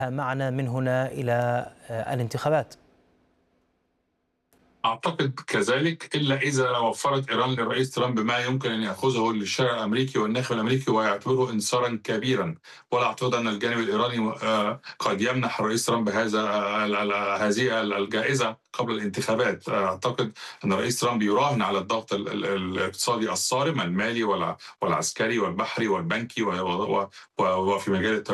معنا من هنا إلى الانتخابات. أعتقد كذلك، إلا إذا وفرت إيران للرئيس ترامب ما يمكن أن يأخذه للشارع الأمريكي والناخب الأمريكي ويعتبره انتصارا كبيرا. ولا أعتقد أن الجانب الإيراني قد يمنح الرئيس ترامب هذه الجائزة قبل الانتخابات. أعتقد أن الرئيس ترامب يراهن على الضغط الاقتصادي الصارم، المالي والعسكري والبحري والبنكي وفي مجال